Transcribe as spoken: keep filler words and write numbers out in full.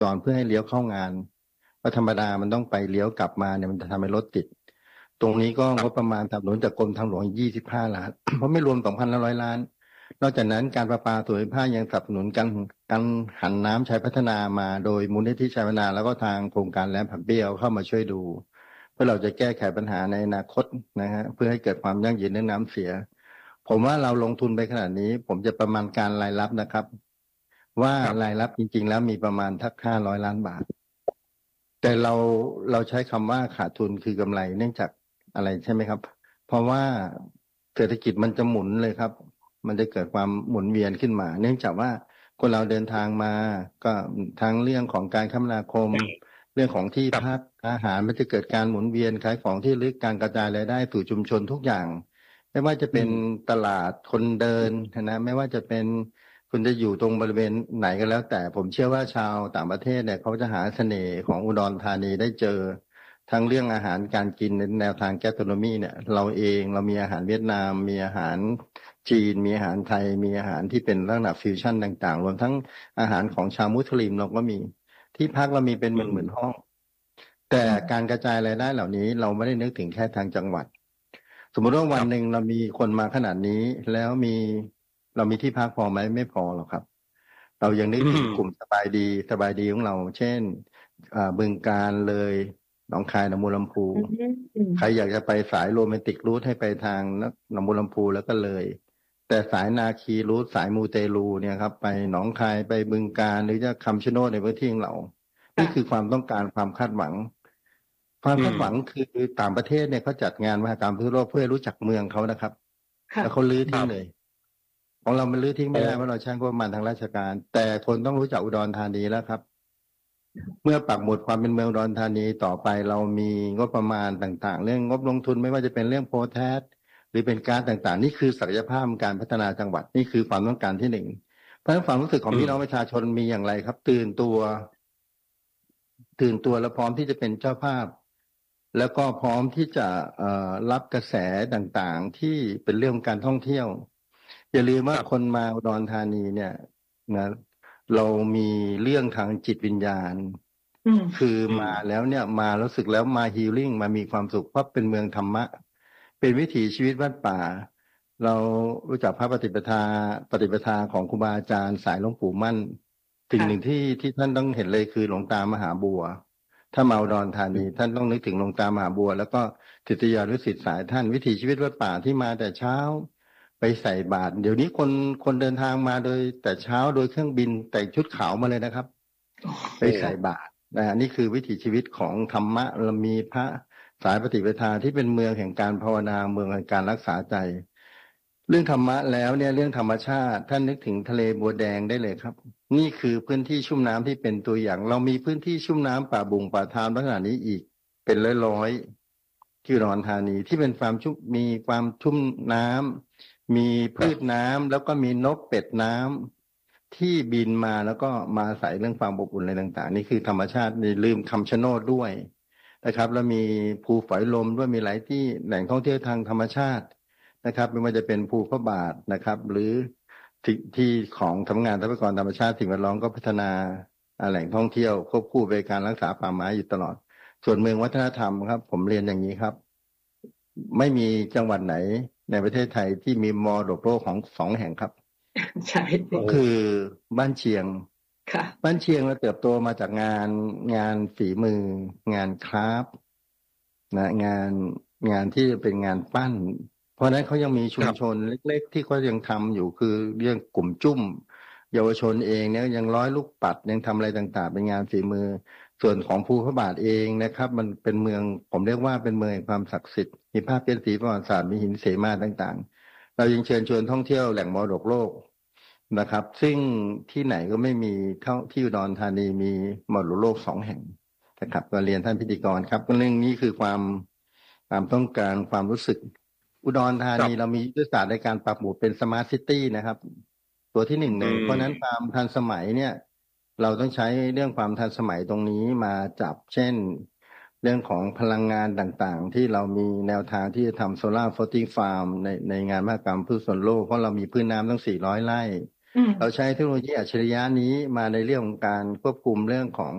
จรเพื่อให้เลี้ยวเข้างานเพราะธรรมดามันต้องไปเลี้ยวกลับมาเนี่ยมันจะทำให้รถติดตรงนี้ก็งบประมาณสนับสนุนจากกรมทางหลวงยี่สิบห้าล้าน เพราะไม่รวม สองพันห้าร้อย ล้านนอกจากนั้นการประปาส่วนภูมิภาคยังสนับสนุนการการหันน้ำใช้พัฒนามาโดยมูลนิธิชัยพัฒนาแล้วก็ทางโครงการแหลมผักเบี้ยวเข้ามาช่วยดูเพื่อเราจะแก้ไขปัญหาในอนาคตนะฮะเพื่อให้เกิดความยั่งยืนเรื่องน้ำเสียผมว่าเราลงทุนไปขนาดนี้ผมจะประมาณการรายรับนะครับว่ารายรับจริงๆแล้วมีประมาณทักห้าร้อยล้านบาทแต่เราเราใช้คำว่าขาดทุนคือกำไรเนื่องจากอะไรใช่ไหมครับเพราะว่าเศรษฐกิจมันจะหมุนเลยครับมันจะเกิดความหมุนเวียนขึ้นมาเนื่องจากว่าคนเราเดินทางมาก็ทั้งเรื่องของการคมนาคมเรื่องของที่พักอาหารมันจะเกิดการหมุนเวียนขายของที่ลึกการกระจายรายได้สู่ชุมชนทุกอย่างไม่ว่าจะเป็นตลาดคนเดินนะไม่ว่าจะเป็นคุณจะอยู่ตรงบริเวณไหนก็แล้วแต่ผมเชื่อว่าชาวต่างประเทศเนี่ยเขาจะหาเสน่ห์ของอุดรธานีได้เจอทั้งเรื่องอาหารการกินในแนวทางแกสโทรโนมีเนี่ยเราเองเรามีอาหารเวียดนามมีอาหารจีนมีอาหารไทยมีอาหารที่เป็นลักษณะฟิวชั่นต่างๆรวมทั้งอาหารของชาวมุสลิมเราก็มีที่พักเรามีเป็นหมื่นๆห้องแต่การกระจายรายได้เหล่านี้เราไม่ได้นึกถึงแค่ทางจังหวัดสมมติว่าวันหนึ่งเรามีคนมาขนาดนี้แล้วมีเรามีที่พักพอไหมไม่พอหรอกครับเรายังนึกถึงกลุ่มสบายดีสบายดีของเราเช่นบึงกาฬเลยหนองคายหนองบัวลำพูใครอยากจะไปสายโรแมนติกรูทให้ไปทางหนองบัวลำพูแล้วก็เลยแต่สายนาคีรูทสายมูเตลูเนี่ยครับไปหนองคายไปบึงกาฬหรือจะคำชะโนดในพื้นที่ของเรานี่คือความต้องการความคาดหวังความคาดหวังคือต่างประเทศเนี่ยเขาจัดงานมหกรรมทั่วโลกเพื่อรู้จักเมืองเขานะครับแล้วเขาลื้อทิ้งเลยของเรามันลื้อทิ้งไม่ได้เพราะเราใช้งบประมาณทางราชการแต่คนต้องรู้จักอุดรธานีแล้วครับเมื่อปักหมุดความเป็นเมืองอุดรธานีต่อไปเรามีงบประมาณต่างๆเรื่องงบลงทุนไม่ว่าจะเป็นเรื่องโพแทสหรือเป็นการต่างๆนี่คือศักยภาพการพัฒนาจังหวัดนี่คือความต้องการที่หนึ่งเพราะฉะนั้นความรู้สึกของพี่น้องประชาชนมีอย่างไรครับตื่นตัวตื่นตัวและพร้อมที่จะเป็นเจ้าภาพแล้วก็พร้อมที่จะเอ่อรับกระแสต่างๆที่เป็นเรื่องการท่องเที่ยวอย่าลืมว่าคนมาอุดรธานีเนี่ยนะเรามีเรื่องทางจิตวิญญาณคือมาแล้วเนี่ยมารู้สึกแล้วมาฮีลิ่งมามีความสุขเพราะเป็นเมืองธรรมะเป็นวิถีชีวิตวัดป่าเรารู้จักพระปฏิปทาปฏิปทาของครูบาอาจารย์สายหลวงปู่มั่นสิ่งหนึ่งที่ที่ท่านต้องเห็นเลยคือหลวงตามหาบัวถ้ามาอุดรธานีท่านต้องนึกถึงหลวงตามหาบัวแล้วก็ศิษยานุศิษย์สายท่านวิถีชีวิตวัดป่าที่มาแต่เช้าไปใส่บาตรเดี๋ยวนี้คนคนเดินทางมาโดยแต่เช้าโดยเครื่องบินแต่งชุดขาวมาเลยนะครับไปใส่บาตรนะนี่คือวิถีชีวิตของธรรมะเรามีพระสายปฏิปทาที่เป็นเมืองแห่งการภาวนาเมืองแห่งการรักษาใจเรื่องธรรมะแล้วเนี่ยเรื่องธรรมชาติท่านนึกถึงทะเลบัวแดงได้เลยครับนี่คือพื้นที่ชุ่มน้ำที่เป็นตัวอย่างเรามีพื้นที่ชุ่มน้ำป่าบุงป่าทามลักษณะนี้อีกเป็นร้อยๆที่อุดรธานีที่เป็นความชุ่มมีความชุ่มน้ำมีพืชน้ำแล้วก็มีนกเป็ดน้ำที่บินมาแล้วก็มาอาศัยเรื่องความอบอุ่นอะไรต่างๆนี่คือธรรมชาตินี่ลืมคำชะโนดด้วยนะครับแล้วมีภูฝอยลมด้วยมีหลายที่แหล่งท่องเที่ยวทางธรรมชาตินะครับไม่ว่าจะเป็นภูพระบาทนะครับหรือที่ที่ของทำงานทรัพยากรธรรมชาติสิ่งแวดล้อมก็พัฒนาแหล่งท่องเที่ยวควบคู่ไปการรักษาป่าไม้อยู่ตลอดส่วนเมืองวัฒนธรรมครับผมเรียนอย่างนี้ครับไม่มีจังหวัดไหนในประเทศไทยที่มีมรดกโลกของสองแห่งครับใช่ก็คือบ้านเชียงค่ะบ้านเชียงเราเติบโตมาจากงานงานฝีมืองานคราฟต์นะงานงานที่เป็นงานปั้นเพราะนั้นเขายังมีชุมชนเล็กๆที่เขายังทำอยู่คือเรื่องกลุ่มจุ้มเยาวชนเองเนี่ยยังร้อยลูกปัดยังทำอะไรต่างๆเป็นงานฝีมือส่วนของภูพระบาทเองนะครับมันเป็นเมืองผมเรียกว่าเป็นเมืองแห่งความศักดิ์สิทธิ์มีภาพเป็นสีประวัติศาสตร์มีหินเสมาต่างๆเรายังเชิญชวนท่องเที่ยวแหล่งมรดกโลกนะครับซึ่งที่ไหนก็ไม่มีเท่าที่อุดรธานีมีมรดกโลกสองแห่งนะครับก็เรียนท่านพิธีกรครับเรื่องนี้คือความความต้องการความรู้สึกอุดรธานีเรามียุทธศาสตร์ในการปรับหมู่เป็นสมาร์ทซิตี้นะครับตัวที่หนึ่งเลยเพราะนั้นความทันสมัยเนี่ยเราต้องใช้เรื่องความทันสมัยตรงนี้มาจับเช่นเรื่องของพลังงานต่างๆที่เรามีแนวทางที่จะทำโซลาร์ฟลอตติ้งฟาร์มในในงานมหกรรมพืชสวนโลกเพราะเรามีพื้นน้ำตั้งสี่ร้อยไร่เราใช้เทคโนโลยีอัจฉริยะนี้มาในเรื่องของการควบคุมเรื่องของ